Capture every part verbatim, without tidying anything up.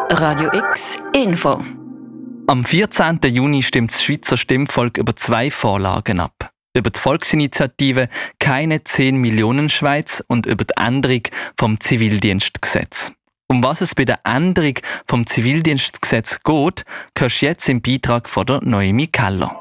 Radio X Info. Am vierzehnten Juni stimmt das Schweizer Stimmvolk über zwei Vorlagen ab. Über die Volksinitiative «Keine zehn Millionen Schweiz» und über die Änderung vom Zivildienstgesetz. Um was es bei der Änderung vom Zivildienstgesetz geht, hörst du jetzt im Beitrag von der Noemi Keller.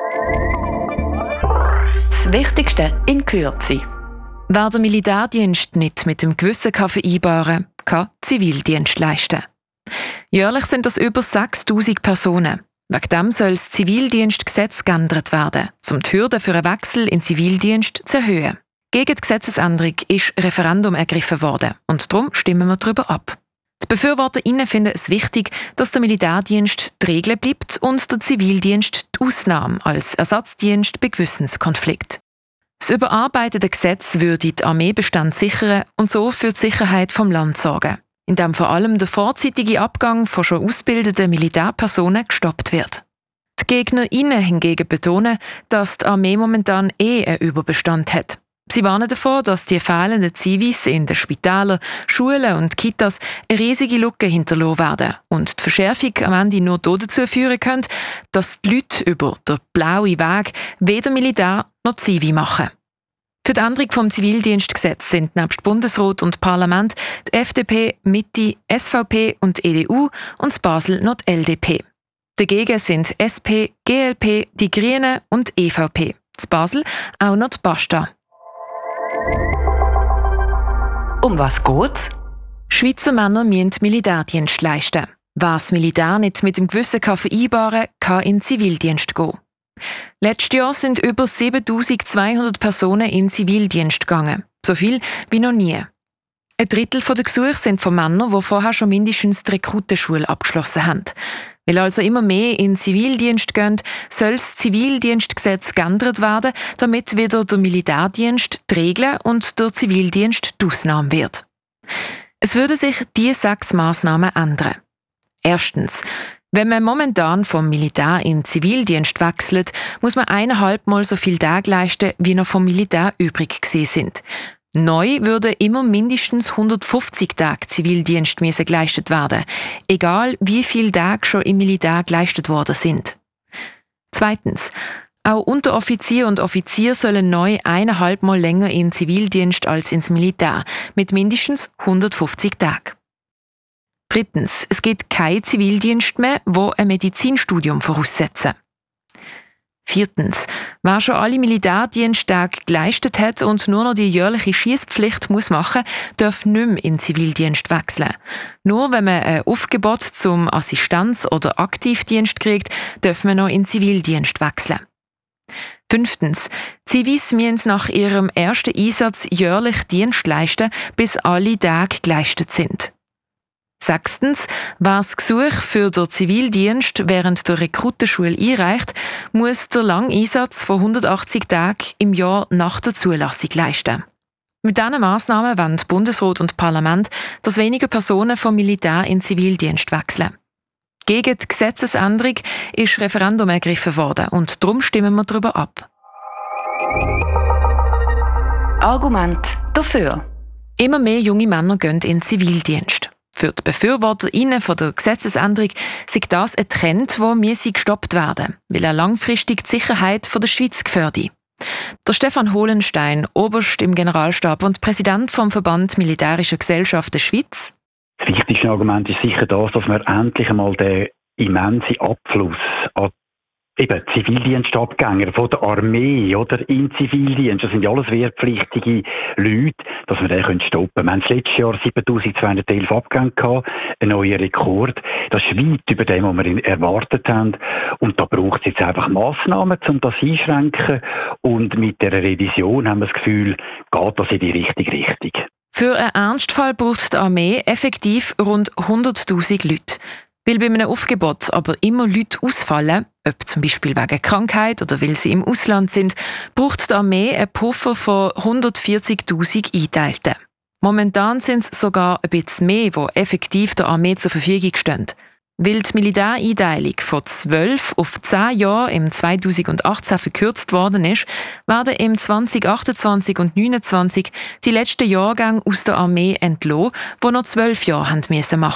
Das Wichtigste in Kürze. Wer den Militärdienst nicht mit dem Gewissen kann vereinbaren kann, kann Zivildienst leisten. Jährlich sind das über sechstausend Personen. Wegen dem soll das Zivildienstgesetz geändert werden, um die Hürden für einen Wechsel in den Zivildienst zu erhöhen. Gegen die Gesetzesänderung ist Referendum ergriffen worden und darum stimmen wir darüber ab. Die BefürworterInnen finden es wichtig, dass der Militärdienst die Regel bleibt und der Zivildienst die Ausnahme als Ersatzdienst bei Gewissenskonflikt. Das überarbeitete Gesetz würde die Armeebestand sichern und so für die Sicherheit vom Land sorgen, indem vor allem der vorzeitige Abgang von schon ausgebildeten Militärpersonen gestoppt wird. Die GegnerInnen hingegen betonen, dass die Armee momentan eh einen Überbestand hat. Sie warnen davor, dass die fehlenden Zivis in den Spitälern, Schulen und Kitas eine riesige Lücke hinterlassen werden und die Verschärfung am Ende nur dazu führen könnte, dass die Leute über den blauen Weg weder Militär noch Zivi machen. Für die Änderung vom Zivildienstgesetz sind nebst Bundesrat und Parlament die F D P, Mitte, S V P und E D U und in Basel noch die L D P. Dagegen sind S P, G L P, die Grünen und E V P. In Basel auch noch die Basta. Um was geht's? Schweizer Männer müssen Militärdienst leisten. Wer das Militär nicht mit dem Gewissen kann vereinbaren kann, in den Zivildienst gehen. Letztes Jahr sind über siebentausendzweihundert Personen in den Zivildienst gegangen. So viel wie noch nie. Ein Drittel der Gesuche sind von Männern, die vorher schon mindestens die Rekrutenschule abgeschlossen haben. Weil also immer mehr in den Zivildienst gehen, soll das Zivildienstgesetz geändert werden, damit wieder der Militärdienst die Regel und der Zivildienst die Ausnahme wird. Es würden sich diese sechs Massnahmen ändern. Erstens. Wenn man momentan vom Militär in den Zivildienst wechselt, muss man eineinhalb Mal so viele Tage leisten, wie noch vom Militär übrig gewesen sind. Neu würden immer mindestens hundertfünfzig Tage Zivildienst müssen geleistet werden, egal wie viele Tage schon im Militär geleistet worden sind. Zweitens. Auch Unteroffizier und Offizier sollen neu eineinhalb Mal länger in den Zivildienst als ins Militär, mit mindestens hundertfünfzig Tagen. Drittens. Es gibt keinen Zivildienst mehr, wo ein Medizinstudium voraussetzen. Viertens. Wer schon alle Militärdiensttage geleistet hat und nur noch die jährliche Schiesspflicht muss machen, darf nicht mehr in den Zivildienst wechseln. Nur wenn man ein Aufgebot zum Assistenz- oder Aktivdienst kriegt, darf man noch in den Zivildienst wechseln. Fünftens. Zivis müssen nach ihrem ersten Einsatz jährlich Dienst leisten, bis alle Tage geleistet sind. Sechstens. Wer das Gesuch für den Zivildienst während der Rekrutenschule einreicht, muss den langen Einsatz von hundertachtzig Tagen im Jahr nach der Zulassung leisten. Mit diesen Massnahmen wollen Bundesrat und Parlament, dass weniger Personen vom Militär in den Zivildienst wechseln. Gegen die Gesetzesänderung ist Referendum ergriffen worden und darum stimmen wir darüber ab. Argument dafür. Immer mehr junge Männer gehen in den Zivildienst. Für die BefürworterInnen von der Gesetzesänderung sei das ein Trend, der gestoppt werden müsse, weil er langfristig die Sicherheit der Schweiz gefährdet. Der Stefan Hohlenstein, Oberst im Generalstab und Präsident vom Verband Militärischer Gesellschaften Schweiz. Das wichtigste Argument ist sicher das, dass wir endlich einmal den immensen Abfluss an eben Zivildienstabgänger von der Armee oder im Zivildienst, das sind ja alles wehrpflichtige Leute, dass wir den stoppen können. Wir haben letztes Jahr siebentausendzweihundertelf Abgänge gehabt, ein neuer Rekord. Das ist weit über dem, was wir erwartet haben. Und da braucht es jetzt einfach Massnahmen, um das einschränken. Und mit der Revision haben wir das Gefühl, geht das in die richtige Richtung. Für einen Ernstfall braucht die Armee effektiv rund hunderttausend Leute. Weil bei einem Aufgebot aber immer Leute ausfallen, ob zum Beispiel wegen Krankheit oder weil sie im Ausland sind, braucht die Armee einen Puffer von hundertvierzigtausend Einteilten. Momentan sind es sogar ein bisschen mehr, die effektiv der Armee zur Verfügung stehen. Weil die Militäreinteilung von zwölf auf zehn Jahre im zweitausendachtzehn verkürzt worden ist, werden im zweitausendachtundzwanzig und zweitausendneunundzwanzig die letzten Jahrgänge aus der Armee entlassen, die noch zwölf Jahre haben müssen machen.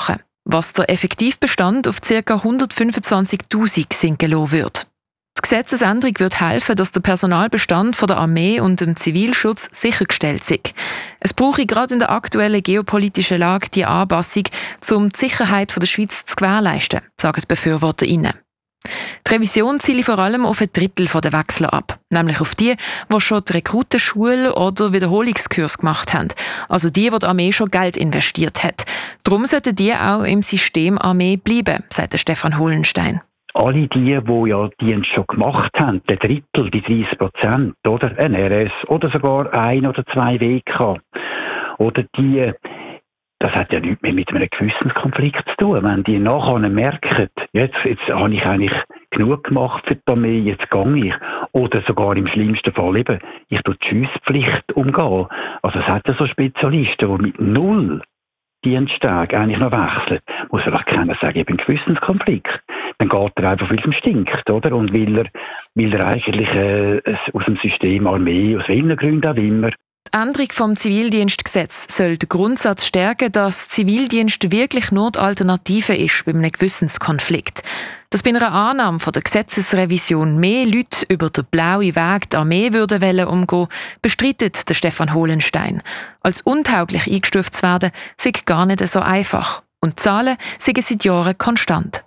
was der Effektivbestand auf ca. hundertfünfundzwanzigtausend sinken lassen würde. Die Gesetzesänderung wird helfen, dass der Personalbestand von der Armee und dem Zivilschutz sichergestellt sei. Es brauche gerade in der aktuellen geopolitischen Lage die Anpassung, um die Sicherheit der Schweiz zu gewährleisten, sagen die BefürworterInnen. Die Revision zielt vor allem auf ein Drittel der Wechsler ab, nämlich auf die, die schon die Rekrutenschule oder Wiederholungskurs gemacht haben, also die, wo die Armee schon Geld investiert hat. Darum sollten die auch im System Armee bleiben, sagt Stefan Holenstein. Alle die, die ja Dienst schon gemacht haben, der Drittel, die dreißig Prozent, oder ein R S oder sogar ein oder zwei W K, oder die, das hat ja nichts mehr mit einem Gewissenskonflikt zu tun. Wenn die nachher merken, jetzt, jetzt habe ich eigentlich genug gemacht für die Armee, jetzt gehe ich. Oder sogar im schlimmsten Fall eben, ich tue die Schiesspflicht umgehen. Also es hat ja so Spezialisten, die mit null Diensttage eigentlich noch wechseln. Muss vielleicht keiner sagen, ich bin ein Gewissenskonflikt. Dann geht er einfach, weil es ihm stinkt, oder? Und weil er, weil er eigentlich äh, aus dem System Armee, aus welchen Gründen auch immer. Die Änderung vom Zivildienstgesetz soll den Grundsatz stärken, dass Zivildienst wirklich nur die Alternative ist bei einem Gewissenskonflikt. Dass bei einer Annahme von der Gesetzesrevision mehr Leute über den blauen Weg die Armee würden wollen umgehen, bestreitet der Stefan Holenstein. Als untauglich eingestuft zu werden, sei gar nicht so einfach. Und die Zahlen sind seit Jahren konstant.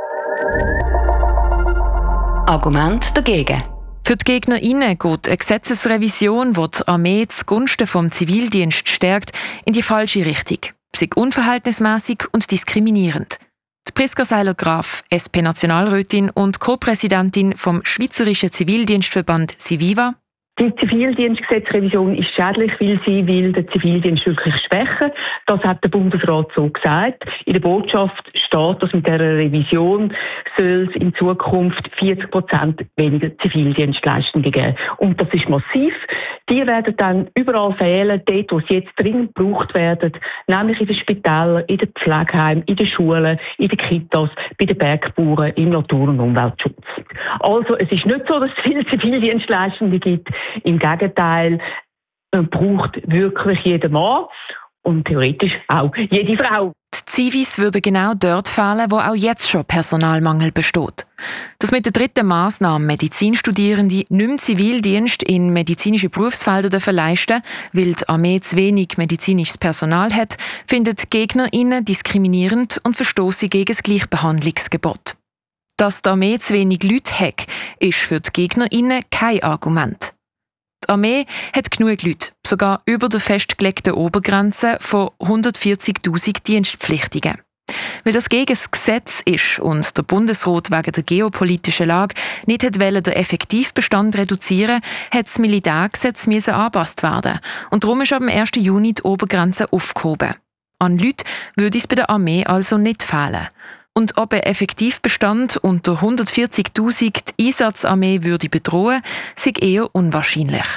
Argument dagegen. Für die GegnerInnen geht eine Gesetzesrevision, die die Armee zugunsten vom Zivildienst stärkt, in die falsche Richtung. Sie ist unverhältnismäßig und diskriminierend. Die Priska Seiler-Graf, S P-Nationalrätin und Co-Präsidentin vom Schweizerischen Zivildienstverband Civiva. Die Zivildienstgesetzrevision ist schädlich, weil sie will den Zivildienst wirklich schwächen. Das hat der Bundesrat so gesagt. In der Botschaft steht, dass mit dieser Revision soll es in Zukunft vierzig Prozent weniger Zivildienstleistungen geben. Und das ist massiv. Die werden dann überall fehlen, dort, wo sie jetzt dringend gebraucht werden, nämlich in den Spitälern, in den Pflegeheimen, in den Schulen, in den Kitas, bei den Bergbauern, im Natur- und Umweltschutz. Also es ist nicht so, dass es viele Zivildienstleistungen gibt. Im Gegenteil, man braucht wirklich jeden Mann und theoretisch auch jede Frau. Die Zivis würden genau dort fehlen, wo auch jetzt schon Personalmangel besteht. Dass mit der dritten Massnahme Medizinstudierende nicht mehr Zivildienst in medizinische Berufsfelder leisten dürfen, weil die Armee zu wenig medizinisches Personal hat, finden die GegnerInnen diskriminierend und verstoßen gegen das Gleichbehandlungsgebot. Dass die Armee zu wenig Leute hat, ist für die GegnerInnen kein Argument. Die Armee hat genug Leute, sogar über der festgelegten Obergrenze von hundertvierzigtausend Dienstpflichtigen. Weil das gegen das Gesetz ist und der Bundesrat wegen der geopolitischen Lage nicht wollte den Effektivbestand reduzieren, hat das Militärgesetz angepasst werden. Und darum ist ab dem ersten Juni die Obergrenze aufgehoben. An Leuten würde es bei der Armee also nicht fehlen. Und ob ein Effektivbestand unter hundertvierzigtausend die Einsatzarmee würde bedrohen, sei eher unwahrscheinlich.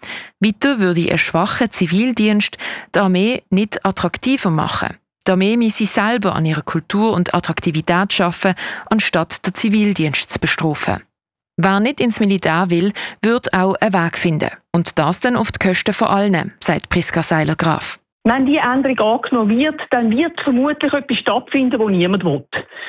Weiter würde ein schwacher Zivildienst die Armee nicht attraktiver machen. Die Armee müsse selber an ihrer Kultur und Attraktivität arbeiten, anstatt den Zivildienst zu bestrafen. Wer nicht ins Militär will, wird auch einen Weg finden. Und das dann auf die Kosten von allen, sagt Priska Seiler-Graf. Wenn diese Änderung angenommen wird, dann wird vermutlich etwas stattfinden, das niemand will.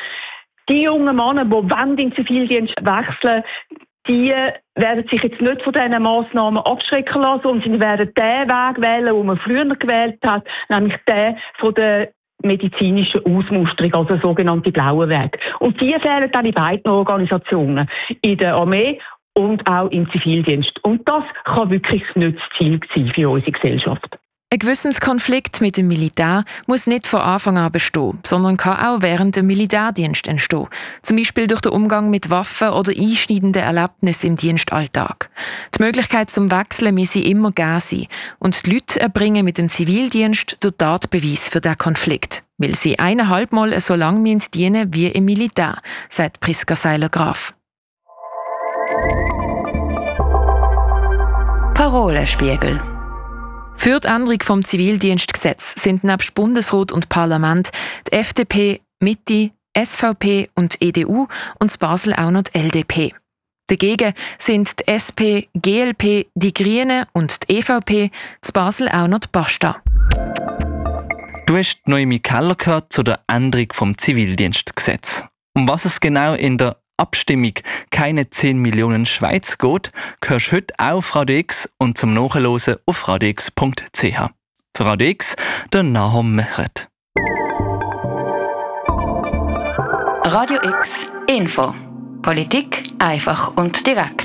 Die jungen Männer, die in den Zivildienst wechseln, die werden sich jetzt nicht von diesen Massnahmen abschrecken lassen, und sie werden den Weg wählen, den man früher gewählt hat, nämlich den von der medizinischen Ausmusterung, also der sogenannte blaue Weg. Und die fehlen dann in beiden Organisationen, in der Armee und auch im Zivildienst. Und das kann wirklich nicht das Ziel sein für unsere Gesellschaft. Ein Gewissenskonflikt mit dem Militär muss nicht von Anfang an bestehen, sondern kann auch während dem Militärdienst entstehen. Zum Beispiel durch den Umgang mit Waffen oder einschneidenden Erlebnissen im Dienstalltag. Die Möglichkeit zum Wechseln muss immer gegeben sein. Und die Leute erbringen mit dem Zivildienst den Tatbeweis für diesen Konflikt. Weil sie eineinhalb Mal so lange dienen müssen wie im Militär, sagt Priska Seiler-Graf. Parolenspiegel. Für die Änderung vom Zivildienstgesetz sind nebst Bundesrat und Parlament die F D P, Mitte, S V P und E D U und in Basel auch noch die L D P. Dagegen sind die S P, G L P, die Grünen und die E V P, in Basel auch noch die Basta. Du hast Noemi Keller gehört zu der Änderung vom Zivildienstgesetz. Um was es genau in der Abstimmung «Keine zehn Millionen Schweiz» geht, hörst du heute auch auf Radio X und zum Nachhören auf radiox punkt c h. Für Radio X, der Nahum Mechert. Radio X Info. Politik einfach und direkt.